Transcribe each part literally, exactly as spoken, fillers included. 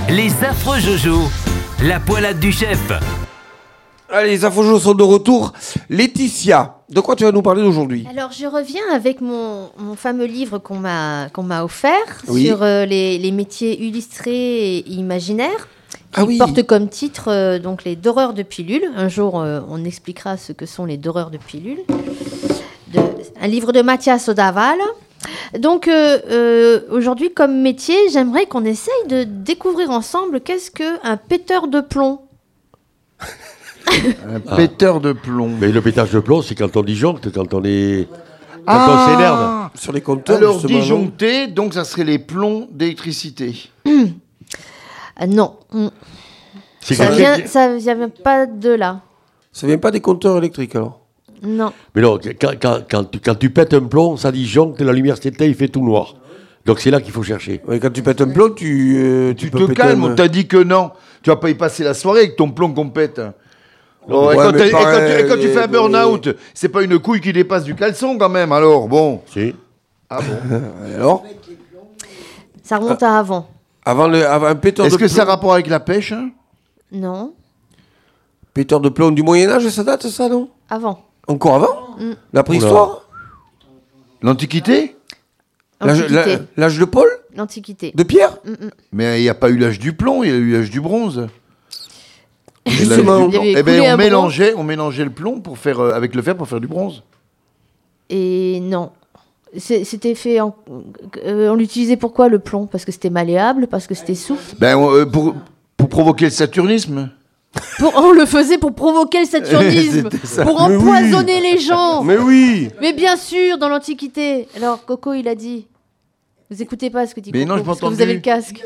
Les affreux Jojo, la poilade du chef. Allez, les affreux Jojo sont de retour. Laetitia, de quoi tu vas nous parler aujourd'hui ? Alors, je reviens avec mon, mon fameux livre qu'on m'a, qu'on m'a offert Oui. sur euh, les, les métiers illustrés et imaginaires. Qui Ah oui. porte comme titre euh, donc les doreurs de pilules. Un jour, euh, on expliquera ce que sont les doreurs de pilules. De, un livre de Mathias Odaval. Donc, euh, euh, aujourd'hui, comme métier, j'aimerais qu'on essaye de découvrir ensemble qu'est-ce qu'un péteur de plomb. Un ah. péteur de plomb. Mais le pétage de plomb, c'est quand on disjoncte, quand on est... Quand ah. on s'énerve. Sur les compteurs, alors disjoncté, donc ça serait les plombs d'électricité. Mmh. Ah, non. Mmh. C'est ça vient, ça vient pas de là. Ça vient pas des compteurs électriques alors ? Non. Mais non, quand, quand, quand, tu, quand tu pètes un plomb, ça disjoncte, la lumière s'éteint, il fait tout noir. Donc c'est là qu'il faut chercher. Ouais, quand tu pètes un plomb, tu, euh, tu, tu peux te péter calmes, un... on t'a dit que non. Tu vas pas y passer la soirée avec ton plomb qu'on pète. Oh, ouais, et, quand et, quand tu, et quand tu fais un euh, burn-out, c'est pas une couille qui dépasse du caleçon quand même, alors bon. Si. Ah bon. Alors ? Ça remonte à avant. Avant, le, avant un péteur Est-ce de que plomb... ça a rapport avec la pêche hein? Non. Péteur de plomb du Moyen-Âge, ça date ça, non ? Avant. Encore avant ? Mm. La préhistoire ? L'Antiquité ? L'âge, L'Antiquité. l'âge de Paul ? L'Antiquité. De Pierre ? Mm-mm. Mais il n'y a pas eu l'âge du plomb, il y a eu l'âge du bronze. Justement. Il y avait Eh ben, coulé on un mélangeait, on mélangeait le plomb pour faire, euh, avec le fer pour faire du bronze. Et non. C'est- C'était fait en... euh, on l'utilisait pourquoi le plomb ? Parce que c'était malléable, parce que c'était souple. Ben, on, euh, pour, pour provoquer le saturnisme. Pour... On le faisait pour provoquer le saturnisme, C'était ça. pour Mais oui. empoisonner les gens. Mais oui ! Mais bien sûr, dans l'Antiquité. Alors, Coco, il a dit. Vous écoutez pas ce que dit Mais Coco, non, j'ai pas parce que vous entendu. avez le casque.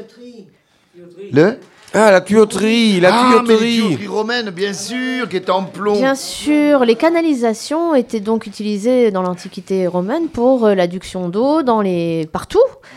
Le Ah, la tuyauterie, la ah, mais les tuyauterie. tuyauteries romaines, bien sûr, qui étaient en plomb. Bien sûr, les canalisations étaient donc utilisées dans l'Antiquité romaine pour euh, l'adduction d'eau dans les... partout.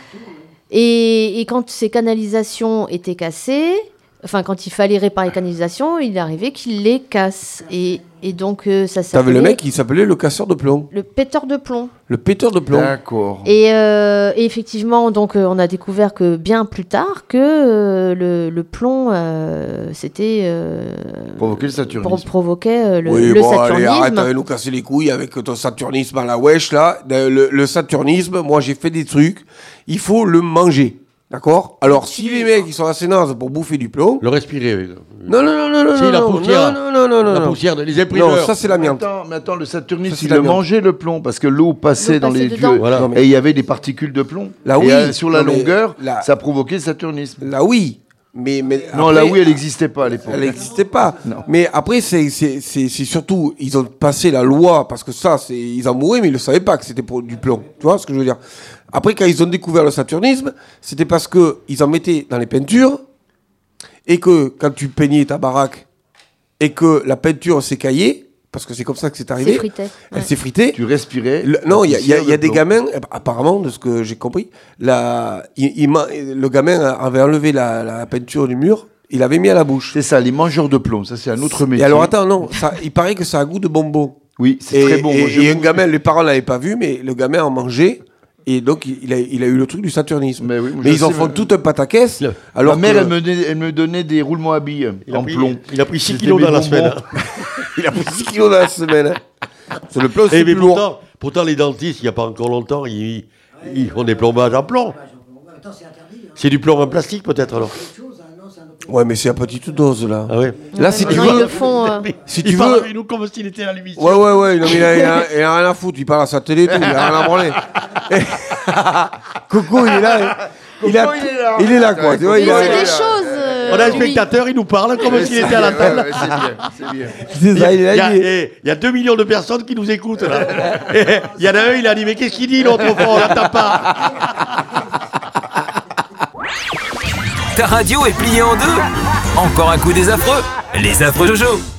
Et, et quand ces canalisations étaient cassées, enfin quand il fallait réparer les canalisations, il arrivait qu'il les casse. Et, et donc euh, ça s'appelait... T'avais le mec qui s'appelait le casseur de plomb. Le péteur de plomb. Le péteur de plomb. D'accord. Et, euh, et effectivement, donc, euh, on a découvert que bien plus tard que euh, le, le plomb, euh, c'était euh, Provoquer le saturnisme. pro- provoquait euh, le, Oui, le bon, allez, saturnisme. arrête de nous casser les couilles avec ton saturnisme à la wesh, là. Le, le saturnisme, moi, j'ai fait des trucs. Il faut le manger. D'accord ? Alors, si les mecs, ils sont assez nazes pour bouffer du plomb... Le respirer. avec- Non, non, non, non, non, Si, non, la non, poussière. non, non, non, non, La non. poussière, de- les imprimeurs. Non, ça, c'est l'amiante. Attends, mais attends, le saturnisme, Ça, c'est il le l'amiante. mangeait le plomb parce que l'eau passait L'eau dans passait les dedans. dieux. Voilà. Non, mais- Et il y avait des particules de plomb. Là, et oui. euh, sur la Non, mais longueur, là- ça provoquait le saturnisme. Là, oui. Mais, mais Non, après, là oui, elle n'existait pas à l'époque. Elle n'existait pas. Non. Mais après, c'est, c'est, c'est, c'est surtout, ils ont passé la loi, parce que ça, c'est, ils en mouraient, mais ils ne savaient pas que c'était pour du plomb. Tu vois ce que je veux dire ? Après, quand ils ont découvert le saturnisme, c'était parce qu'ils en mettaient dans les peintures, et que quand tu peignais ta baraque, et que la peinture s'écaillait, parce que c'est comme ça que c'est arrivé, S'effritait, elle ouais. s'effritait. Tu respirais. Le- non, il y a, il y a- il y a des plomb. gamins, eh ben, apparemment, de ce que j'ai compris, la, il, il m'a- le gamin avait enlevé la, la peinture du mur, il l'avait mis à la bouche. C'est ça, les mangeurs de plomb. Ça, c'est un autre métier. Et alors attends, non, ça, il paraît que ça a goût de bonbon. Oui, c'est Et, très bon. et- Moi, je et un mange- gamin, les parents l'avaient pas vu, mais le gamin en mangeait. Et donc, il a, il a eu le truc du saturnisme. Mais oui, moi, mais je ils en sais, font mais- tout un pataquès. Le- Alors Ma mère, que- elle, me donnait, elle me donnait des roulements à billes Il a en pris- plomb. Il a pris six C'était kilos mes dans la bonbons. semaine. il a pris six kilos dans la semaine. hein. C'est le plomb, Eh, c'est mais plus lourd. pourtant, pourtant, les dentistes, il n'y a pas encore longtemps, ils, ils font des plombages en plomb. C'est du plomb en plastique, peut-être, alors. Ouais, mais c'est à petite dose, là. Ah ouais. Là, si tu Maintenant, ils veux... le font. euh, Si il tu parle veux... avec nous comme s'il était à l'émission. Ouais, ouais, ouais, non, mais il a, il, a, il a rien à foutre, il parle à sa télé et tout, il a rien à branler. Coucou, il est là. Il, a- Coucou, il est là. il est là, quoi. Tu vois, Mais il a- c'est ouais, des ouais. choses. euh, On a un lui. spectateur, il nous parle comme s'il était à la Ouais, table. ouais, c'est bien, c'est bien. C'est ça, il est Il y, là. a, il est- eh, il y a deux millions de personnes qui nous écoutent là. Et il y en a un, il a dit mais qu'est-ce qu'il dit l'autre au fond, on l'entend pas. Ta radio est pliée en deux. Encore un coup des affreux. Les affreux Jojo.